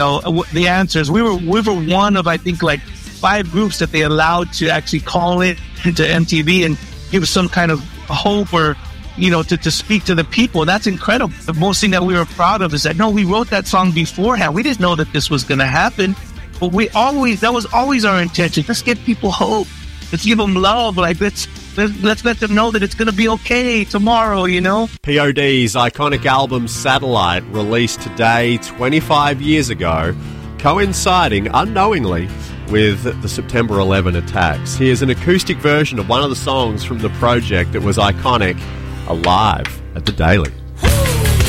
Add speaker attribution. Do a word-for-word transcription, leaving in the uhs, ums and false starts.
Speaker 1: know, the answers. We were we were one of, I think, like five groups that they allowed to actually call it into M T V and give some kind of hope or, you know, to, to speak to the people. That's incredible. The most thing that we were proud of is that, no, we wrote that song beforehand. We didn't know that this was going to happen, but we always, that was always our intention. Let's give people hope. Let's give them love. Like, let's, let's, let's let them know that it's going to be okay tomorrow, you know?
Speaker 2: P O D's iconic album Satellite, released today, twenty-five years ago, coinciding unknowingly with the September eleventh attacks. Here's an acoustic version of one of the songs from the project that was iconic, Alive, at the Daily.